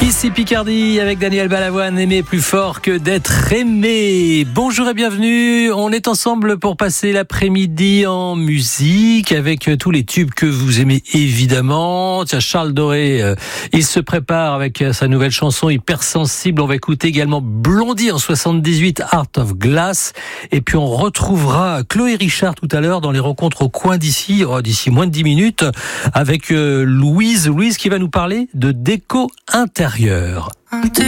Ici Picardie avec Daniel Balavoine, aimer plus fort que d'être aimé. Bonjour et bienvenue, on est ensemble pour passer l'après-midi en musique avec tous les tubes que vous aimez évidemment. Tiens, Charles Doré, il se prépare avec sa nouvelle chanson Hypersensible. On va écouter également Blondie en 78, Art of Glass. Et puis on retrouvera Chloé Richard tout à l'heure dans les rencontres au coin d'ici moins de 10 minutes avec Louise qui va nous parler de déco intérieure.